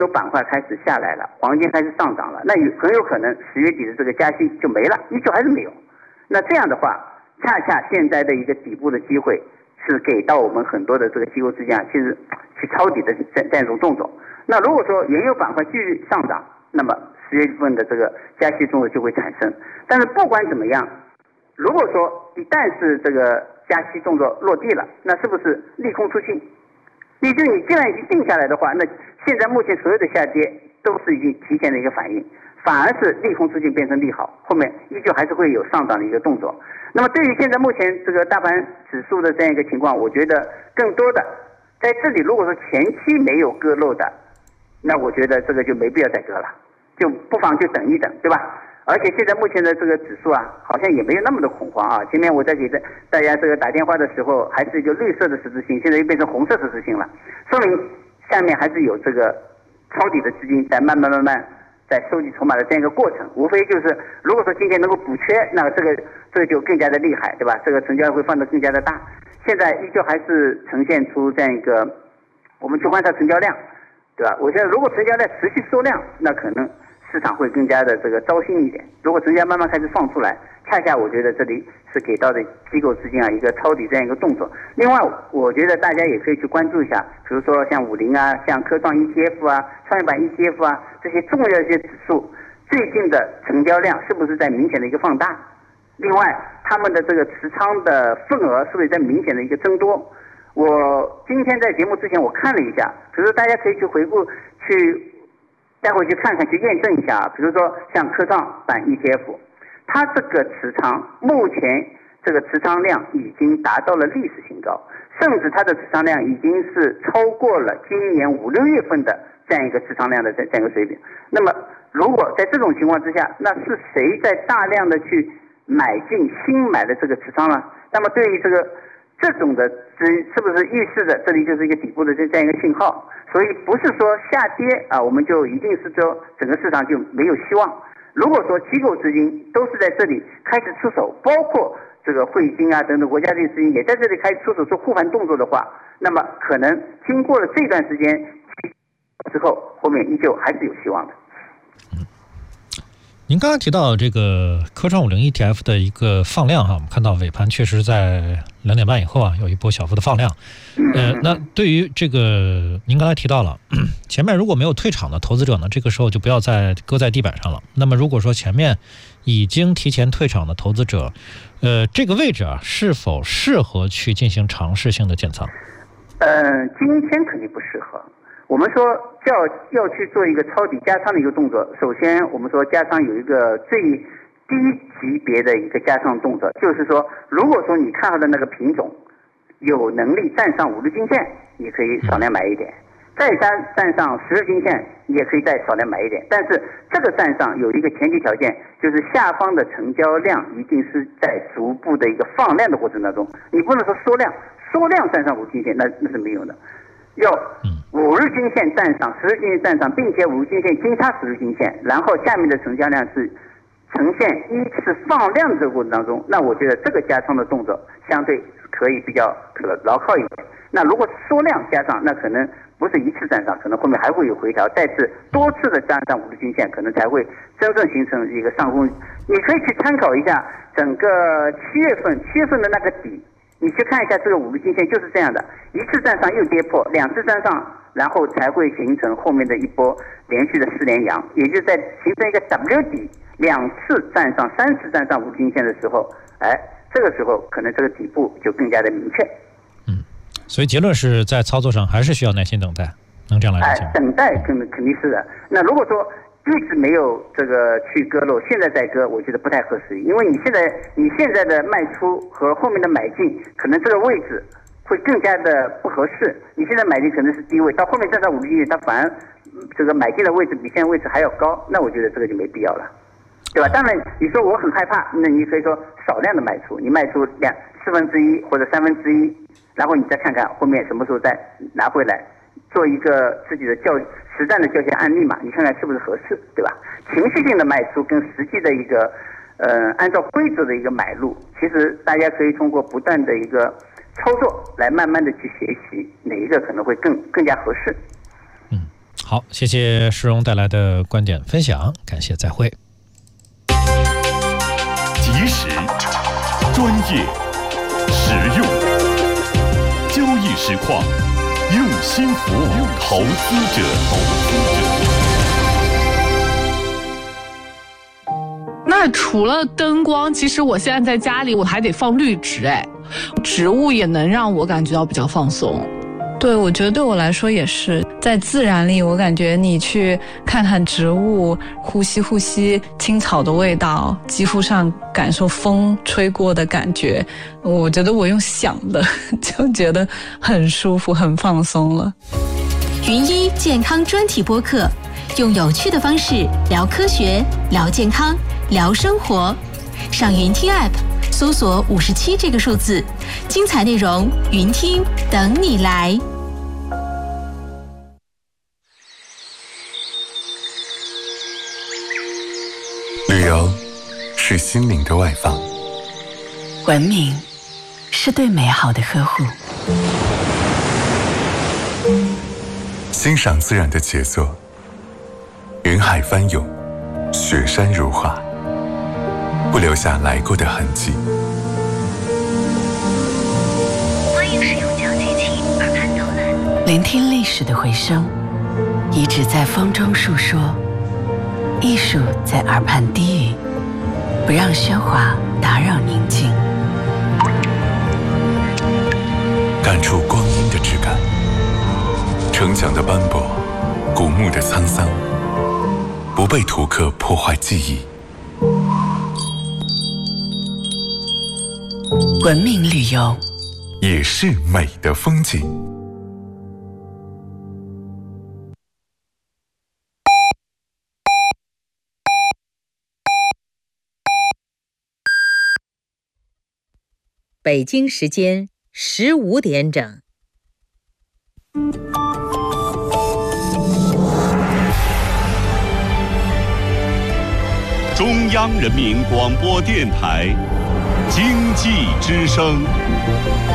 有板块开始下来了，黄金开始上涨了，那很有可能10月底的这个加息就没了，依旧还是没有。那这样的话，恰恰现在的一个底部的机会是给到我们很多的这个机构之间其实去抄底的这样一种动作。那如果说原油板块继续上涨，那么10月份的这个加息动作就会产生。但是不管怎么样，如果说一旦是这个加息动作落地了，那是不是利空出尽？也就是你既然已经定下来的话，那现在目前所有的下跌都是已经提前的一个反应，反而是利空出尽变成利好，后面依旧还是会有上涨的一个动作。那么对于现在目前这个大盘指数的这样一个情况，我觉得更多的在这里，如果说前期没有割漏的，那我觉得这个就没必要再割了，就不妨就等一等，对吧？而且现在目前的这个指数啊，好像也没有那么的恐慌啊。前面我在给大家这个打电话的时候，还是一个绿色的十字星，现在又变成红色十字星了，说明下面还是有这个抄底的资金在慢慢在收集筹码的这样一个过程。无非就是如果说今天能够补缺，那这个就更加的厉害，对吧？这个成交量会放得更加的大。现在依旧还是呈现出这样一个，我们去观察成交量，对吧？我觉得如果成交量持续缩量，那可能市场会更加的这个糟心一点。如果成交慢慢开始放出来，恰恰我觉得这里是给到的机构资金一个抄底这样一个动作。另外，我觉得大家也可以去关注一下，比如说像50啊、像科创 ETF 啊、创业板 ETF 啊这些重要的一些指数，最近的成交量是不是在明显的一个放大？另外，他们的这个持仓的份额是不是在明显的一个增多？我今天在节目之前我看了一下，比如说大家可以去回顾待会去看看，去验证一下啊。比如说像科创板 ETF， 它这个持仓目前这个持仓量已经达到了历史新高，甚至它的持仓量已经是超过了今年5、6月份的这样一个持仓量的这样一个水平。那么如果在这种情况之下，那是谁在大量的去买进新买的这个持仓呢？那么对于这种的是不是预示着这里就是一个底部的这样一个信号？所以不是说下跌啊，我们就一定是说整个市场就没有希望。如果说机构资金都是在这里开始出手，包括这个汇金啊等等国家队资金也在这里开始出手做护盘动作的话，那么可能经过了这段时间之后，后面依旧还是有希望的。 您刚刚提到这个科创50 ETF 的一个放量哈，我们看到尾盘确实在2点半以后有一波小幅的放量。那对于这个您刚才提到了，前面如果没有退场的投资者呢，这个时候就不要再搁在地板上了。那么如果说前面已经提前退场的投资者，这个位置是否适合去进行尝试性的建仓？ 今天肯定不适合。我们说要去做一个抄底加仓的一个动作，首先我们说加仓有一个最低级别的一个加仓动作，就是说如果说你看到的那个品种有能力站上5日均线，你可以少量买一点，再站上10日均线，你也可以再少量买一点。但是这个站上有一个前提条件，就是下方的成交量一定是在逐步的一个放量的过程当中，你不能说缩量站上5日均线，那是没有的。要5日均线站上10日均线站上，并且5日均线金叉10日均线，然后下面的成交量是呈现依次放量的这个过程当中，那我觉得这个加仓的动作相对可以比较牢靠一点。那如果缩量加上，那可能不是一次站上，可能后面还会有回调，再次多次的站上5日均线，可能才会真正形成一个上攻。你可以去参考一下整个7月份的那个底，你去看一下这个5日均线就是这样的，一次站上又跌破，2次站上，然后才会形成后面的一波连续的4连阳，也就是在形成一个 W 底，2次站上3次站上5日均线的时候，这个时候可能这个底部就更加的明确。 所以结论是在操作上还是需要耐心等待，能这样来理解吗？ 等待肯定是的。那如果说一直没有这个去割漏，现在再割，我觉得不太合适，因为你现在的卖出和后面的买进，可能这个位置会更加的不合适。你现在买进可能是低位，到后面站上5日均线，它反而这个买进的位置比现在位置还要高，那我觉得这个就没必要了，对吧？当然，你说我很害怕，那你可以说少量的卖出，你卖出1/4或者1/3，然后你再看看后面什么时候再拿回来，做一个自己的实战的教学案例嘛，你看看是不是合适，对吧？情绪性的卖出跟实际的一个按照规则的一个买入，其实大家可以通过不断的一个操作来慢慢的去学习哪一个可能会更加合适。 好，谢谢施荣带来的观点分享，感谢，再会。 及时、专业、实用，交易实况，用心服务投资者。 那除了灯光，其实我现在在家里我还得放绿植，植物也能让我感觉到比较放松。 对，我觉得对我来说也是，在自然里，我感觉你去看看植物，呼吸青草的味道，肌肤上感受风吹过的感觉，我觉得我用想的就觉得很舒服，很放松了。 云一健康专题播客，用有趣的方式聊科学、聊健康、聊生活。上云听 App 搜索57这个数字，精彩内容云听等你来。 旅游是心灵的外放， 文明是对美好的呵护， 欣赏自然的杰作，云海翻涌，雪山如画，不留下来过的痕迹。 欢迎使用脚机器耳畔导览， 聆听历史的回声，遗址在风中述说，艺术在耳畔低语，不让喧哗打扰宁静， 感触光阴的质感，城墙的斑驳，古墓的沧桑，不被图刻破坏记忆。 文明旅游也是美的风景。 北京时间15点整。 中央人民广播电台经济之声。